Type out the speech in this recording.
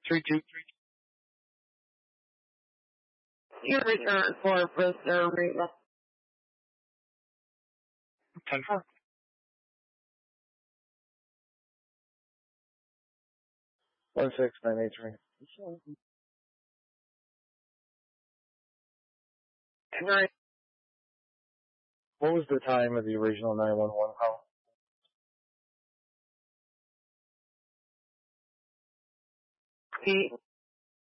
32. Your return for Mr. Reba. 10-4. One 6-9-8-3. Right. What was the time of the original 911 call? He